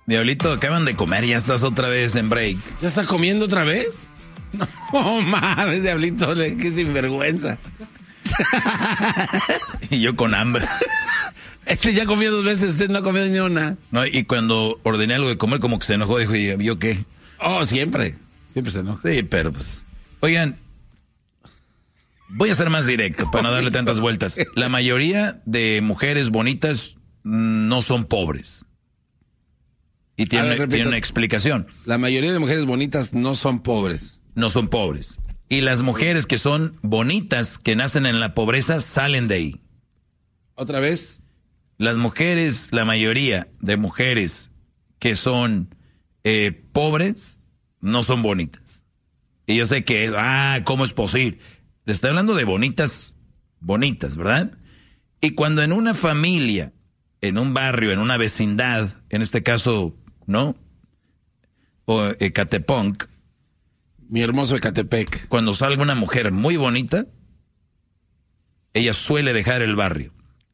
Diablito, acaban de comer, ya estás otra vez en break. ¿Ya está comiendo otra vez? No mames, Diablito, qué sinvergüenza. Y yo con hambre. Ya comió 2 veces, usted no ha comido ni una. No, y cuando ordené algo de comer, como que se enojó, dijo, ¿y yo qué? Oh, siempre se enoja. Sí, pero pues, oigan, voy a ser más directo para no darle tantas vueltas. La mayoría de mujeres bonitas no son pobres. Y tiene una explicación. La mayoría de mujeres bonitas no son pobres. No son pobres. Y las mujeres que son bonitas, que nacen en la pobreza, salen de ahí. ¿Otra vez? Las mujeres, la mayoría de mujeres que son pobres, no son bonitas. Y yo sé que, ¿cómo es posible? Le estoy hablando de bonitas, ¿verdad? Y cuando en una familia, en un barrio, en una vecindad, en este caso, ¿no? O Ecatepec. Mi hermoso Ecatepec. Cuando salga una mujer muy bonita, ella suele dejar el barrio.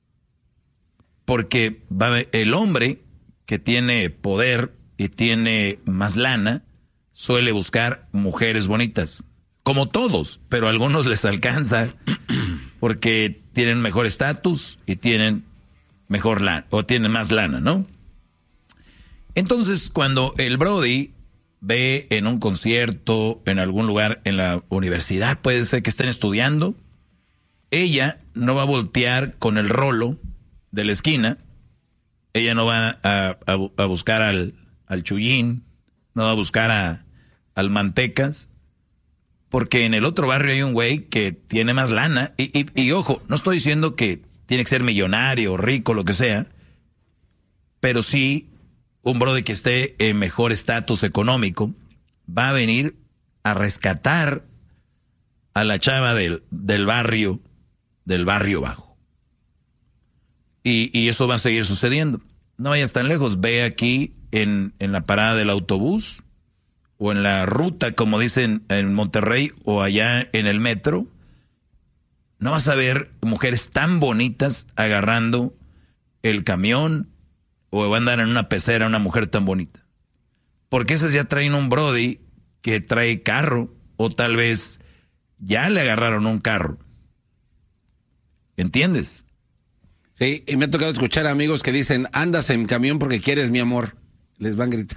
Porque el hombre que tiene poder y tiene más lana, suele buscar mujeres bonitas. Como todos, pero a algunos les alcanza porque tienen mejor estatus y tienen mejor lana, o tienen más lana, ¿no? Entonces, cuando el Brody ve en un concierto, en algún lugar, en la universidad, puede ser que estén estudiando, ella no va a voltear con el rolo de la esquina, ella no va a buscar al Chuyín, no va a buscar al Mantecas, porque en el otro barrio hay un güey que tiene más lana, y ojo, no estoy diciendo que tiene que ser millonario, rico, lo que sea, pero sí un brother que esté en mejor estatus económico va a venir a rescatar a la chava del barrio bajo. Y eso va a seguir sucediendo. No vayas tan lejos, ve aquí en la parada del autobús o en la ruta, como dicen en Monterrey, o allá en el metro. No vas a ver mujeres tan bonitas agarrando el camión o va a andar en una pecera una mujer tan bonita. Porque esas ya traen un brody que trae carro o tal vez ya le agarraron un carro. ¿Entiendes? Sí, y me ha tocado escuchar amigos que dicen, andas en camión porque quieres mi amor. Les van a gritar.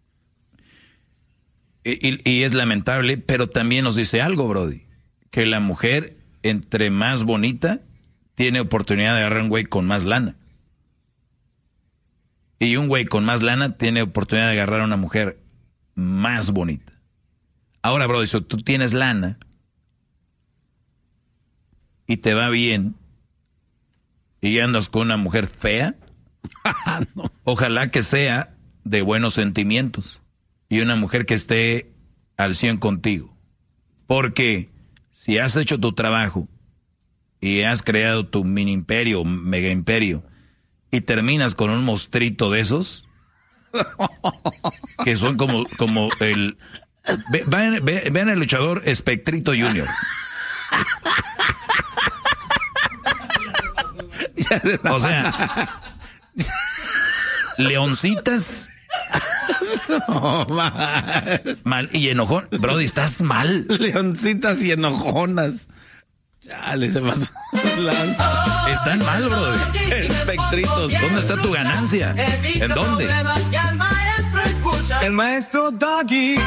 Y es lamentable, pero también nos dice algo, brody, que la mujer, entre más bonita, tiene oportunidad de agarrar un güey con más lana. Y un güey con más lana tiene oportunidad de agarrar a una mujer más bonita. Ahora, brody, si tú tienes lana y te va bien y andas con una mujer fea, no. Ojalá que sea de buenos sentimientos y una mujer que esté al 100 contigo. Porque si has hecho tu trabajo y has creado tu mini imperio, mega imperio, y terminas con un monstruito de esos, que son como el... Vean el luchador Espectrito Junior. O sea, leoncitas. No, mal y enojón. Brody, estás mal. Leoncitas y enojonas. Chale, se pasó. Están mal, brody. Espectritos. ¿Dónde está tu ganancia? ¿En dónde? El maestro Doggy.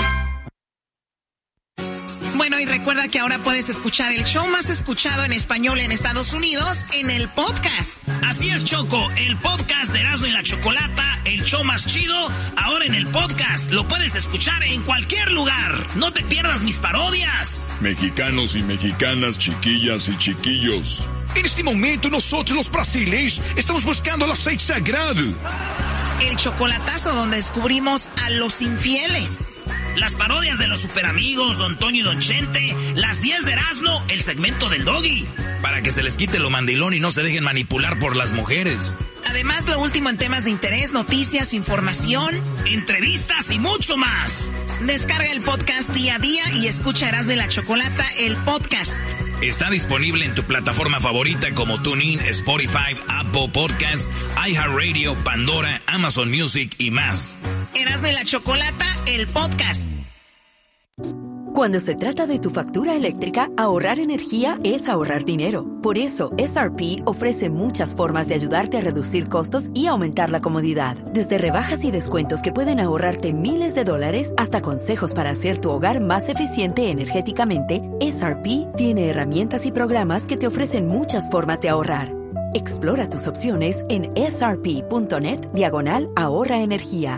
Bueno, y recuerda que ahora puedes escuchar el show más escuchado en español en Estados Unidos en el podcast. Así es, Choco, el podcast de Erasmo y la Chocolata, el show más chido, ahora en el podcast. Lo puedes escuchar en cualquier lugar. No te pierdas mis parodias. Mexicanos y mexicanas, chiquillas y chiquillos. En este momento nosotros los brasileños estamos buscando el aceite sagrado. El chocolatazo donde descubrimos a los infieles. Las parodias de los superamigos, Don Toño y Don Chente, las 10 de Erasmo, el segmento del Doggy. Para que se les quite lo mandilón y no se dejen manipular por las mujeres. Además, lo último en temas de interés, noticias, información, entrevistas y mucho más. Descarga el podcast día a día y escucha Erasmo y la Chocolata, el podcast. Está disponible en tu plataforma favorita como TuneIn, Spotify, Apple Podcasts, iHeartRadio, Pandora, Amazon Music y más. Erasmo y la Chocolata, el podcast. Cuando se trata de tu factura eléctrica, ahorrar energía es ahorrar dinero. Por eso, SRP ofrece muchas formas de ayudarte a reducir costos y aumentar la comodidad. Desde rebajas y descuentos que pueden ahorrarte miles de dólares hasta consejos para hacer tu hogar más eficiente energéticamente, SRP tiene herramientas y programas que te ofrecen muchas formas de ahorrar. Explora tus opciones en srp.net/ahorra energía.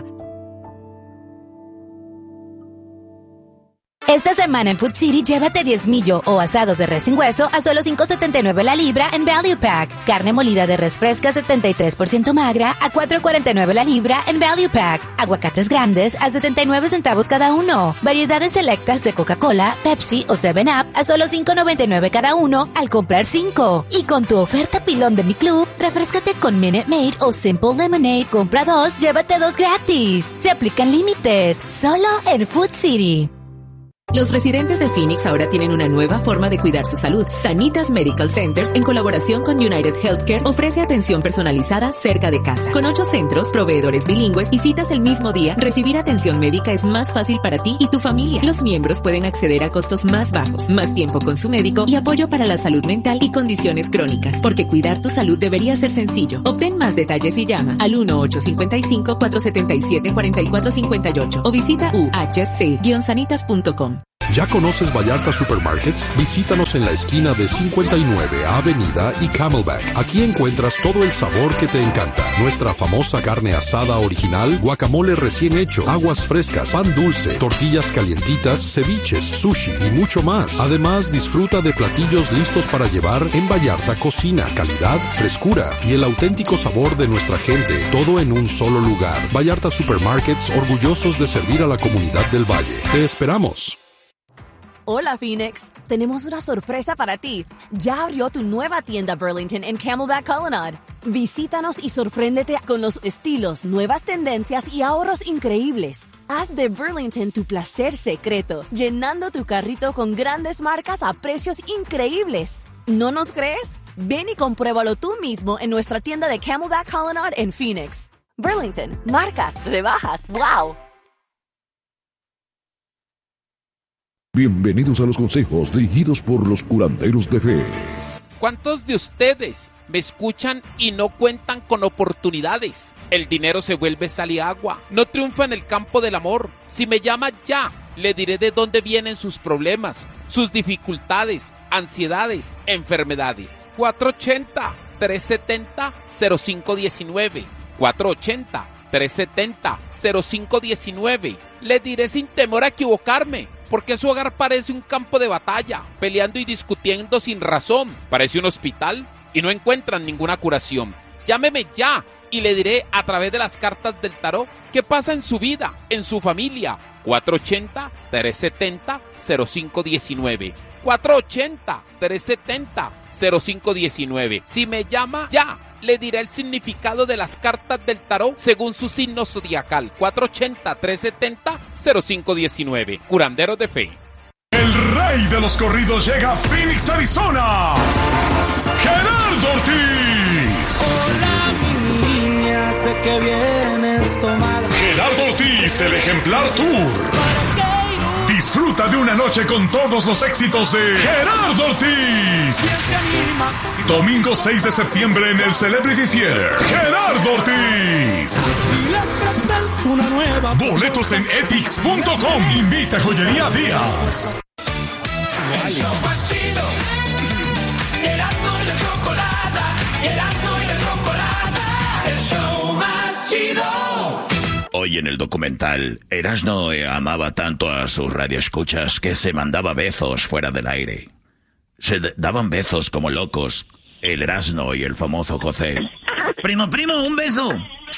Esta semana en Food City, llévate 10 millo o asado de res sin hueso a solo $5.79 la libra en Value Pack. Carne molida de res fresca 73% magra a $4.49 la libra en Value Pack. Aguacates grandes a 79 centavos cada uno. Variedades selectas de Coca-Cola, Pepsi o 7-Up a solo $5.99 cada uno al comprar 5. Y con tu oferta pilón de mi club, refréscate con Minute Maid o Simple Lemonade. Compra 2, llévate 2 gratis. Se aplican límites. Solo en Food City. Los residentes de Phoenix ahora tienen una nueva forma de cuidar su salud. Sanitas Medical Centers, en colaboración con United Healthcare, ofrece atención personalizada cerca de casa. Con 8 centros, proveedores bilingües y citas el mismo día, recibir atención médica es más fácil para ti y tu familia. Los miembros pueden acceder a costos más bajos, más tiempo con su médico y apoyo para la salud mental y condiciones crónicas. Porque cuidar tu salud debería ser sencillo. Obtén más detalles y llama al 1-855-477-4458 o visita uhc-sanitas.com. ¿Ya conoces Vallarta Supermarkets? Visítanos en la esquina de 59 Avenida y Camelback. Aquí encuentras todo el sabor que te encanta. Nuestra famosa carne asada original, guacamole recién hecho, aguas frescas, pan dulce, tortillas calientitas, ceviches, sushi y mucho más. Además, disfruta de platillos listos para llevar en Vallarta Cocina. Calidad, frescura y el auténtico sabor de nuestra gente. Todo en un solo lugar. Vallarta Supermarkets, orgullosos de servir a la comunidad del Valle. Te esperamos. Hola Phoenix, tenemos una sorpresa para ti. Ya abrió tu nueva tienda Burlington en Camelback Colonnade. Visítanos y sorpréndete con los estilos, nuevas tendencias y ahorros increíbles. Haz de Burlington tu placer secreto, llenando tu carrito con grandes marcas a precios increíbles. ¿No nos crees? Ven y compruébalo tú mismo en nuestra tienda de Camelback Colonnade en Phoenix. Burlington, marcas, rebajas, ¡wow! Bienvenidos a los consejos dirigidos por los curanderos de fe. ¿Cuántos de ustedes me escuchan y no cuentan con oportunidades? El dinero se vuelve sal y agua. No triunfa en el campo del amor. Si me llama ya, le diré de dónde vienen sus problemas, sus dificultades, ansiedades, enfermedades. 480-370-0519. 480-370-0519. Le diré sin temor a equivocarme, porque su hogar parece un campo de batalla, peleando y discutiendo sin razón. Parece un hospital y no encuentran ninguna curación. Llámeme ya y le diré a través de las cartas del tarot qué pasa en su vida, en su familia. 480-370-0519. 480-370-0519. Si me llama ya, le diré el significado de las cartas del tarot según su signo zodiacal. 480-370-0519. Curanderos de fe. El rey de los corridos llega a Phoenix, Arizona. Gerardo Ortiz. Hola, mi niña, sé que vienes tomar. Gerardo Ortiz, el ejemplar tour. Disfruta de una noche con todos los éxitos de Gerardo Ortiz. Domingo 6 de septiembre en el Celebrity Theater. Gerardo Ortiz. Boletos en etix.com. Invita a Joyería Díaz. El show más chido. Erasmo y la Chocolata. Erasmo y la Chocolata. El show más chido. Hoy en el documental, Erasmo amaba tanto a sus radioescuchas que se mandaba besos fuera del aire. Se daban besos como locos, el Erasmo y el famoso José. Primo, un beso.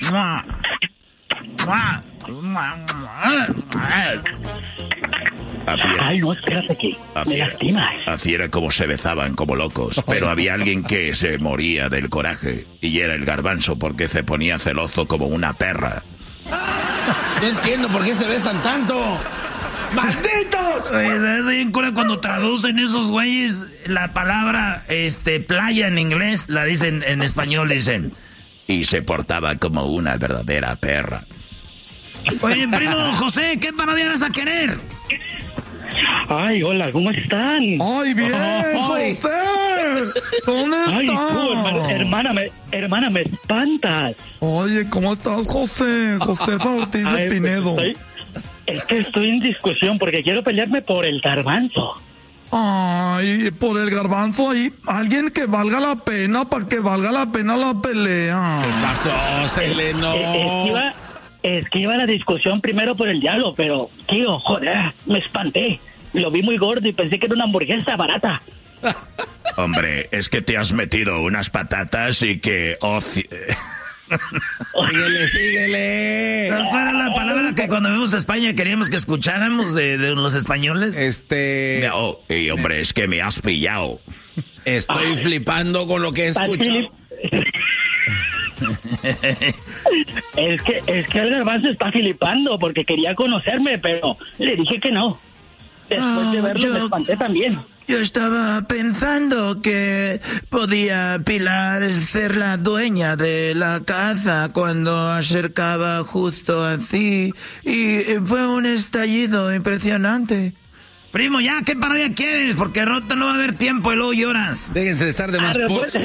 Ay, no, espérate que me lastimas. Así era como se besaban como locos, pero había alguien que se moría del coraje y era el Garbanzo porque se ponía celoso como una perra. No entiendo por qué se besan tanto. ¡Malditos! Oye, ¿sabes bien cuando traducen esos güeyes la palabra playa en inglés? La dicen en español, dicen. Y se portaba como una verdadera perra. Oye, primo José, ¿qué parodia vas a querer? Ay, hola, ¿cómo están? ¡Ay, bien, José! ¿Dónde estás? Ay, tú, hermana, me espantas. Oye, ¿cómo estás, José? José Ortiz de Ay, Pinedo. Pues es que estoy en discusión porque quiero pelearme por el garbanzo. Ay, por el garbanzo ahí, alguien que valga la pena, para que valga la pena la pelea. ¿Qué pasó, Seleno? Es que iba la discusión primero por el diablo, pero, tío, joder, me espanté. Lo vi muy gordo y pensé que era una hamburguesa barata. Hombre, es que te has metido unas patatas y que... Síguele. ¿Cuál era la palabra que cuando vimos a España queríamos que escucháramos de los españoles? Hombre, es que me has pillado. Estoy flipando con lo que he escuchado. Es que el garbanzo está flipando porque quería conocerme, pero le dije que no. Después de verlo me espanté también. Yo estaba pensando que podía Pilar ser la dueña de la casa cuando acercaba justo así. Y fue un estallido impresionante. Primo, ya, ¿qué parodia quieres? Porque Rota no va a haber tiempo y luego lloras. Déjense de estar de más pues,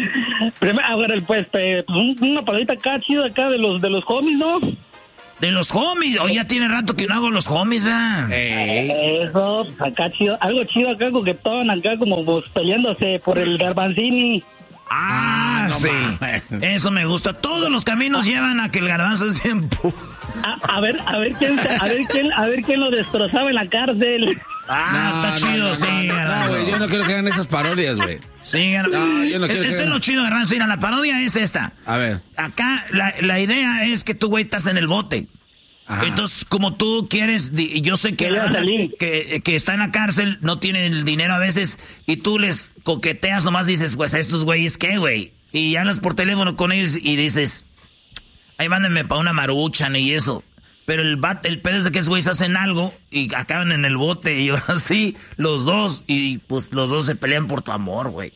una parodita acá, chido acá de los homies, ¿no? De los homies. Oye, ya tiene rato que no hago los homies, ¿verdad? Eso, acá chido, algo chido acá, coquetón, acá como peleándose por el garbanzini. Sí. Eso me gusta. Todos los caminos llevan a que el garbanzo se empuje. A ver quién lo destrozaba en la cárcel. Está chido, sí. No, güey, yo no quiero que hagan esas parodias, güey. Sí, yo no quiero es lo chido, garbanzo. Mira, la parodia es esta. A ver. Acá la idea es que tú, güey, estás en el bote. Ajá. Entonces, como tú quieres, yo sé que está en la cárcel, no tienen el dinero a veces, y tú les coqueteas, nomás dices, pues a estos güeyes, ¿qué, güey? Y hablas por teléfono con ellos y dices, ahí mándenme para una maruchan y eso. Pero el pedo es de que esos güeyes hacen algo y acaban en el bote y ahora sí, los dos, y pues los dos se pelean por tu amor, güey.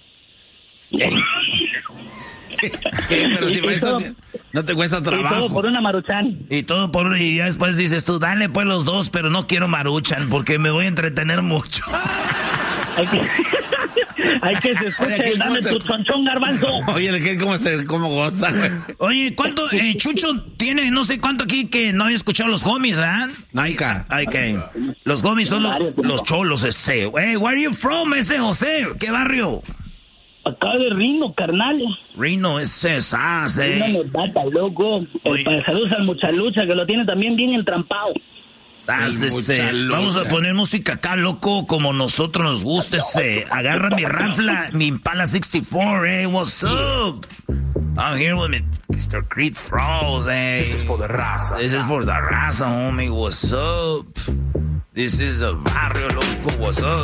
Pero si eso no te cuesta trabajo. Y todo por una maruchan. Y ya después dices tú, dale pues los dos, pero no quiero maruchan porque me voy a entretener mucho. Hay que se escuche, dame tu chonchón, garbanzo. Oye, ¿cómo goza, güey? Oye, ¿cuánto? Chucho tiene no sé cuánto aquí que no había escuchado los homies, ¿verdad? Nunca. Los homies son los cholos ese. Hey, where are you from, ese José? ¿Qué barrio? Acá de Rino, carnal. Rino, ese sas, Rino Nevada, loco. Saludos al Muchalucha, que lo tiene también bien entrampado. Vamos a poner música acá, loco, como nosotros nos gusta. Agarra mi rafla, mi Impala 64, what's up? I'm here with Mr. Creed Froze, This is for the raza. This is for the raza, homie, what's up? This is a barrio, loco, what's up?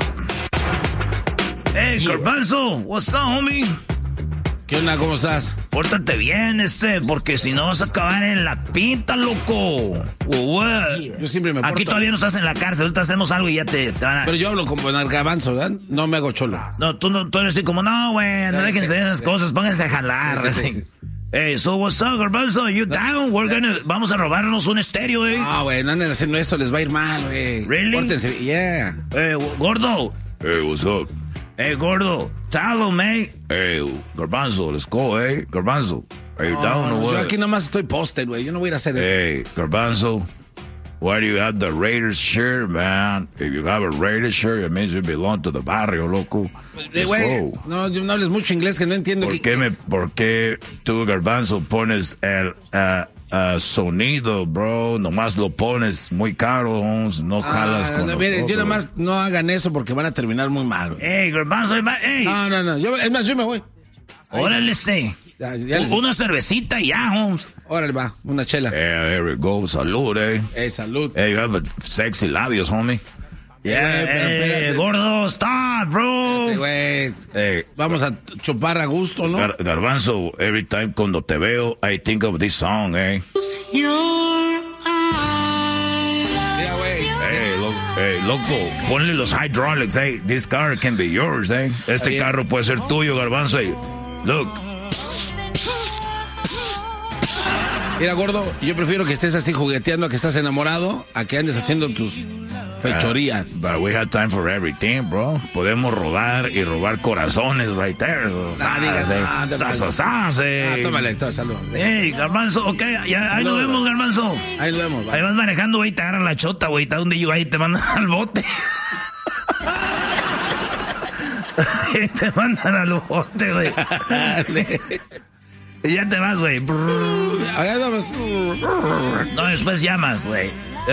Hey, Garbanzo, what's up, homie? ¿Qué onda? ¿Cómo estás? Pórtate bien, porque si no vas a acabar en la pinta, loco. Yo siempre me porto. Aquí todavía no estás en la cárcel, ahorita hacemos algo y ya te van a... Pero yo hablo como en el garbanzo, ¿verdad? No me hago cholo. No, tú eres así como, no, güey, no déjense de esas cosas, pónganse a jalar. Sí. Hey, so what's up, Garbanzo? You down? Vamos a robarnos un estéreo, güey. No, güey, no anden haciendo eso, les va a ir mal, güey. Really? Pórtense, yeah. Gordo. Hey, what's up? Hey, Gordo, talo, mate. Hey, Garbanzo, let's go, Garbanzo. Are you down or what? Yo aquí nomás estoy posted, güey. Yo no voy a ir a hacer eso. Hey, Garbanzo, why do you have the Raiders shirt, man? If you have a Raiders shirt, it means you belong to the barrio, loco. Güey, no hables mucho inglés que no entiendo. ¿Por qué tú, Garbanzo, pones el sonido, bro? Nomás lo pones muy caro, no jalas con miren, yo nomás no hagan eso porque van a terminar muy mal. Hey, Garbanzo, hey. No. Yo me voy. Órale, una cervecita y ya, Holmes. Órale, va, una chela. There we go, salud, salud. Hey, you have sexy labios, homie. Yeah, gordo, stop, bro. Vamos a chupar a gusto, ¿no? Garbanzo, every time cuando te veo, I think of this song, Your eyes. Mira, güey. Hey, look. Loco, ponle los hydraulics, This car can be yours, Este carro puede ser tuyo, Garbanzo, Look. Mira, gordo, yo prefiero que estés así jugueteando a que estás enamorado a que andes haciendo tus fechorías. But we have time for everything, bro. Podemos rodar y robar corazones right there. Tómale, salud. Hey, Garbanzo, ok, ya, ahí nos vemos, Garbanzo. Ahí nos vemos. Ahí vas manejando, güey, te agarran la chota, güey, está donde yo ahí te mandan al bote. Te mandan al bote, güey. Y ya te vas, güey. No, después llamas, güey.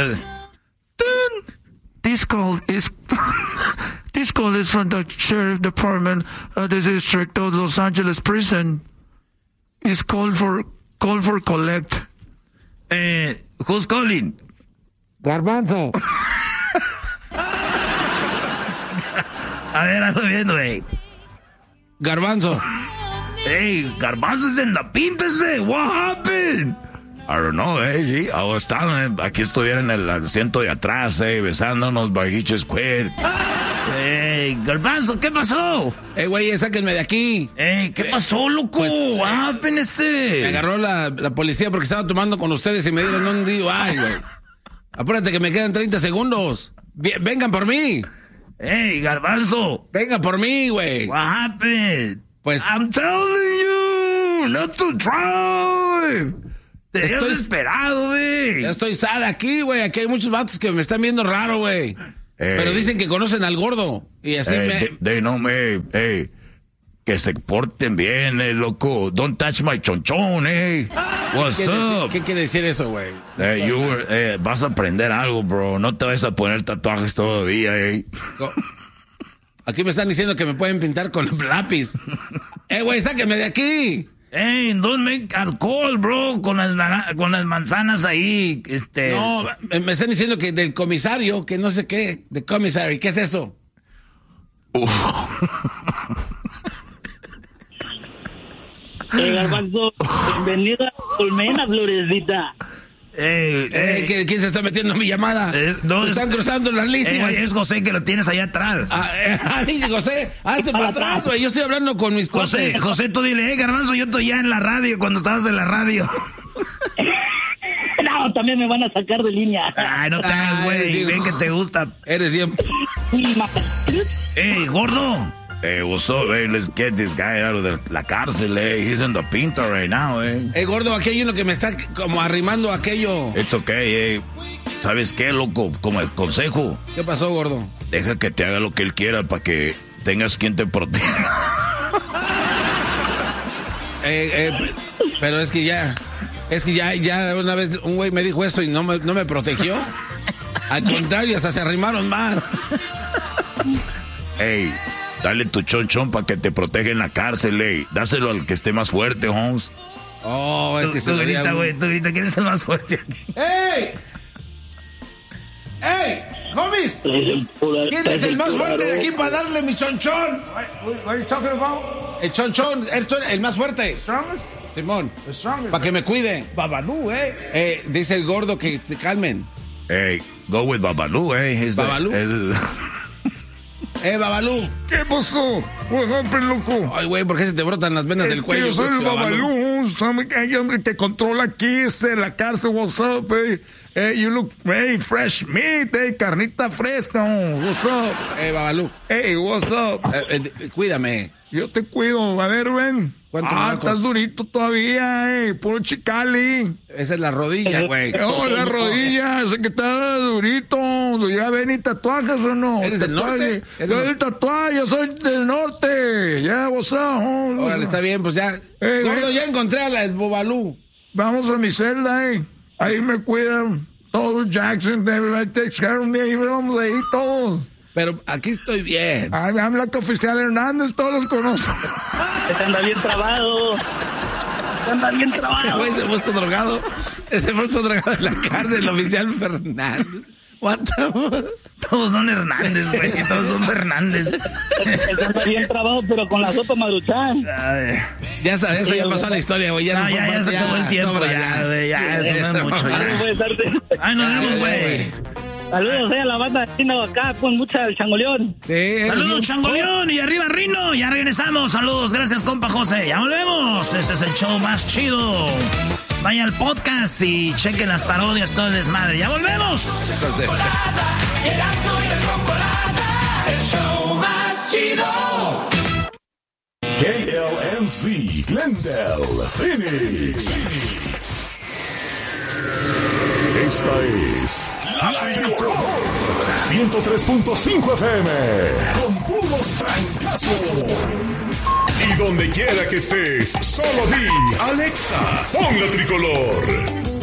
This call is from the Sheriff Department of the District of Los Angeles Prison. It's call for collect. Who's calling? Garbanzo. A ver, ando viendo, güey. Garbanzo. Hey, Garbanzo is in the pinta ese. What happened? I don't know, sí. Aquí estuviera en el asiento de atrás, besándonos, Bajiche Square. Hey, Garbanzo, ¿qué pasó? Güey, sáquenme de aquí. ¿Qué pasó, loco? Pues, What happened ese? Me agarró la policía porque estaba tomando con ustedes y me dieron un DUI, güey. Apúrate que me quedan 30 segundos. Vengan por mí. Hey, Garbanzo. Vengan por mí, güey. What happened? Pues, I'm telling you, not to drive. Te has esperado, güey. Ya estoy sad aquí, güey. Aquí hay muchos vatos que me están viendo raro, güey. Pero dicen que conocen al gordo. Y así que se porten bien, loco. Don't touch my chonchón, What's up? ¿Qué quiere decir eso, güey? Vas a aprender algo, bro. No te vas a poner tatuajes todavía, Aquí me están diciendo que me pueden pintar con lápiz. Güey, sáquenme de aquí. Hey, don't make alcohol, bro, con las manzanas ahí, No, me están diciendo que del comisario, que no sé qué, de comisario, ¿qué es eso? Garbanzo, bienvenida a Colmena, Florecita. ¿Quién se está metiendo en mi llamada? Están cruzando las líneas. Es José que lo tienes allá atrás. José, hazte para atrás, güey. Yo estoy hablando con mis José, tú dile, Garbanzo, yo estoy ya en la radio, cuando estabas en la radio. No, también me van a sacar de línea. Ay, no te hagas, güey. Ven que te gusta. Eres siempre. Gordo. What's up, let's get this guy out of la cárcel, He's in the pinta right now, Gordo, aquí hay uno que me está como arrimando aquello. It's okay, ¿Sabes qué, loco? Como el consejo. ¿Qué pasó, gordo? Deja que te haga lo que él quiera para que tengas quien te proteja. Pero es que ya una vez un güey me dijo eso y no me protegió. Al contrario, hasta se arrimaron más. Dale tu chonchón para que te proteja en la cárcel, Dáselo al que esté más fuerte, Holmes. Es que tú grita, güey, tú grita, ¿quién es el más fuerte aquí? ¡Ey! ¡Homies! ¿Quién es el más fuerte de aquí para darle mi chonchón? What are you talking about? El chonchón, el más fuerte. Strongest? Simón, para que me cuide. Babalú, dice el gordo que te calmen. Go with Babalú, Babalú. Babalú. ¿Qué pasó? What happened, loco? Ay, güey, ¿por qué se te brotan las venas del cuello? Yo soy el Babalú. Hay hombre que controla aquí, la cárcel. What's up, you look fresh meat, carnita fresca. What's up? Babalú. What's up? Cuídame. Yo te cuido. A ver, ven. Estás durito todavía, puro chicali. Esa es la rodilla, güey. La rodilla, sé que está durito. ¿Ya ven y tatuajes o no? ¿Eres del norte? Yo del tatuaje, yo soy del norte. Ya, what's up? Órale, está bien, pues ya. Gordo, ya encontré a la Babalú. Vamos a mi celda, Ahí me cuidan todos Jackson, everybody takes care of me. Ahí vamos ahí todos. Pero aquí estoy bien. I'm like oficial Hernández, todos los conozco. Anda bien trabado. Güey, se ha puesto drogado. Se ha puesto drogado en la cárcel, el oficial Fernández. What the fuck? Todos son Hernández, güey. Todos son Fernández. Está bien trabado, pero con la sopa Maruchan. Ya sabes, eso ya pasó la historia, güey. Ya se acabó el tiempo. Ya, eso no es mucho. Ay, nos vemos, güey. Saludos a la banda de Rino acá con mucha el Changoleón. Saludos, Changoleón, y arriba Rino. Ya regresamos. Saludos, gracias, compa José. Ya volvemos. Este es el show más chido. Vaya al podcast y chequen las parodias, todo el desmadre. ¡Ya volvemos! Erasmo y la Chocolata, el show más chido. KLNC, Glendale, Phoenix. Esta es la Mejor 103.5 FM con puros francazos. Y donde quiera que estés, solo di Alexa, pon la tricolor.